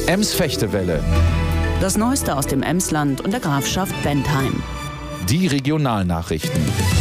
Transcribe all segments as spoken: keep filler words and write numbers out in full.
Ems-Fechtewelle. Das Neueste aus dem Emsland und der Grafschaft Bentheim. Die Regionalnachrichten.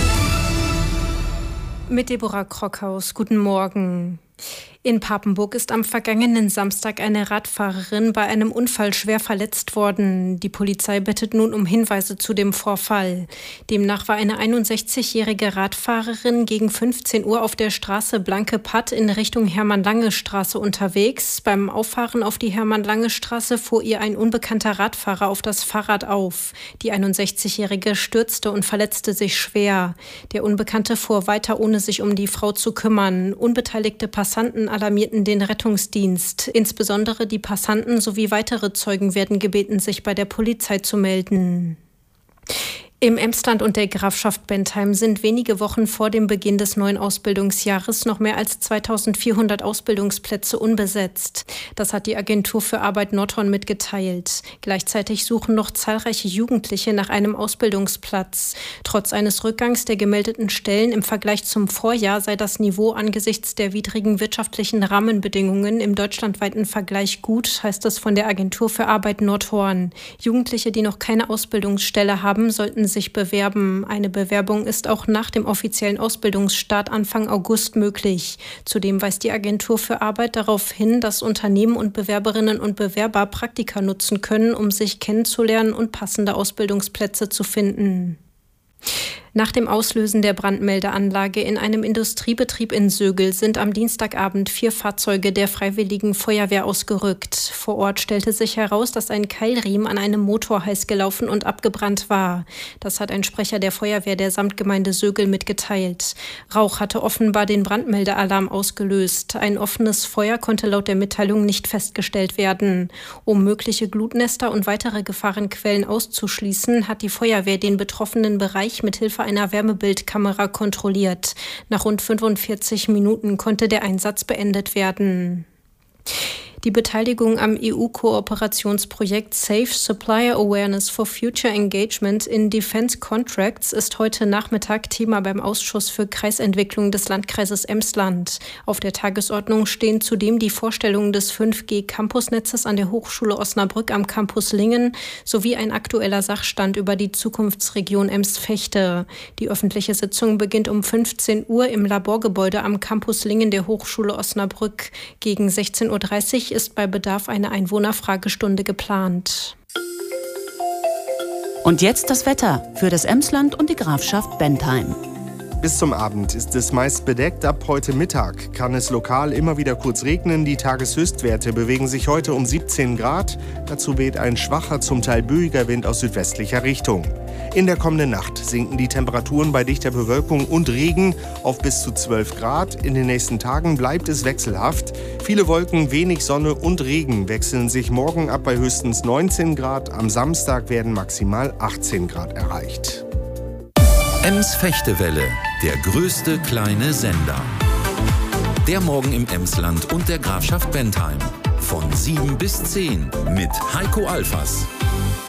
Mit Deborah Krockhaus. Guten Morgen. In Papenburg ist am vergangenen Samstag eine Radfahrerin bei einem Unfall schwer verletzt worden. Die Polizei bittet nun um Hinweise zu dem Vorfall. Demnach war eine einundsechzigjährige Radfahrerin gegen fünfzehn Uhr auf der Straße Blanke Patt in Richtung Hermann-Lange-Straße unterwegs. Beim Auffahren auf die Hermann-Lange-Straße fuhr ihr ein unbekannter Radfahrer auf das Fahrrad auf. Die einundsechzigjährige stürzte und verletzte sich schwer. Der Unbekannte fuhr weiter, ohne sich um die Frau zu kümmern. Unbeteiligte Passanten alarmierten den Rettungsdienst. Insbesondere die Passanten sowie weitere Zeugen werden gebeten, sich bei der Polizei zu melden. Im Emsland und der Grafschaft Bentheim sind wenige Wochen vor dem Beginn des neuen Ausbildungsjahres noch mehr als zweitausendvierhundert Ausbildungsplätze unbesetzt. Das hat die Agentur für Arbeit Nordhorn mitgeteilt. Gleichzeitig suchen noch zahlreiche Jugendliche nach einem Ausbildungsplatz. Trotz eines Rückgangs der gemeldeten Stellen im Vergleich zum Vorjahr sei das Niveau angesichts der widrigen wirtschaftlichen Rahmenbedingungen im deutschlandweiten Vergleich gut, heißt es von der Agentur für Arbeit Nordhorn. Jugendliche, die noch keine Ausbildungsstelle haben, sollten sich bewerben. Eine Bewerbung ist auch nach dem offiziellen Ausbildungsstart Anfang August möglich. Zudem weist die Agentur für Arbeit darauf hin, dass Unternehmen und Bewerberinnen und Bewerber Praktika nutzen können, um sich kennenzulernen und passende Ausbildungsplätze zu finden. Nach dem Auslösen der Brandmeldeanlage in einem Industriebetrieb in Sögel sind am Dienstagabend vier Fahrzeuge der Freiwilligen Feuerwehr ausgerückt. Vor Ort stellte sich heraus, dass ein Keilriemen an einem Motor heiß gelaufen und abgebrannt war. Das hat ein Sprecher der Feuerwehr der Samtgemeinde Sögel mitgeteilt. Rauch hatte offenbar den Brandmeldealarm ausgelöst. Ein offenes Feuer konnte laut der Mitteilung nicht festgestellt werden. Um mögliche Glutnester und weitere Gefahrenquellen auszuschließen, hat die Feuerwehr den betroffenen Bereich mit Hilfe einer Wärmebildkamera kontrolliert. Nach rund fünfundvierzig Minuten konnte der Einsatz beendet werden. Die Beteiligung am E U-Kooperationsprojekt Safe Supplier Awareness for Future Engagement in Defense Contracts ist heute Nachmittag Thema beim Ausschuss für Kreisentwicklung des Landkreises Emsland. Auf der Tagesordnung stehen zudem die Vorstellungen des fünf G Campusnetzes an der Hochschule Osnabrück am Campus Lingen sowie ein aktueller Sachstand über die Zukunftsregion Ems-Fechte. Die öffentliche Sitzung beginnt um fünfzehn Uhr im Laborgebäude am Campus Lingen der Hochschule Osnabrück. Gegen sechzehn Uhr dreißig ist bei Bedarf eine Einwohnerfragestunde geplant. Und jetzt das Wetter für das Emsland und die Grafschaft Bentheim. Bis zum Abend ist es meist bedeckt. Ab heute Mittag kann es lokal immer wieder kurz regnen. Die Tageshöchstwerte bewegen sich heute um siebzehn Grad. Dazu weht ein schwacher, zum Teil böiger Wind aus südwestlicher Richtung. In der kommenden Nacht sinken die Temperaturen bei dichter Bewölkung und Regen auf bis zu zwölf Grad. In den nächsten Tagen bleibt es wechselhaft. Viele Wolken, wenig Sonne und Regen wechseln sich morgen ab bei höchstens neunzehn Grad. Am Samstag werden maximal achtzehn Grad erreicht. Ems-Fechtewelle, der größte kleine Sender. Der Morgen im Emsland und der Grafschaft Bentheim. Von sieben bis zehn mit Heiko Alfas.